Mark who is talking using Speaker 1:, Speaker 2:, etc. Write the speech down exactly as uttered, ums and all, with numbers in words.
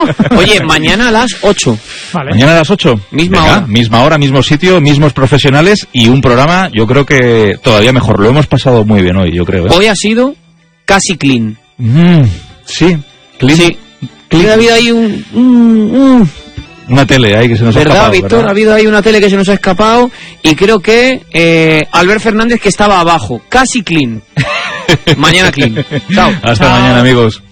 Speaker 1: Oye, mañana a las ocho.
Speaker 2: Vale.
Speaker 3: Mañana a las ocho.
Speaker 1: Misma
Speaker 3: Venga,
Speaker 1: hora.
Speaker 3: Misma hora, mismo sitio, mismos profesionales y un programa, yo creo que todavía mejor. Lo hemos pasado muy bien hoy, yo creo. ¿eh?
Speaker 1: Hoy ha sido casi clean.
Speaker 3: Mm, sí. Clean.
Speaker 1: Sí. Clean. Ha habido ahí un... un, un
Speaker 3: Una tele ahí que se nos ha
Speaker 1: ¿Verdad,
Speaker 3: escapado,
Speaker 1: Víctor?
Speaker 3: ¿verdad?
Speaker 1: Ha habido ahí una tele que se nos ha escapado y creo que eh, Albert Fernández, que estaba abajo. Casi clean. Mañana clean. Chao.
Speaker 3: Hasta
Speaker 2: Chao.
Speaker 3: mañana, amigos.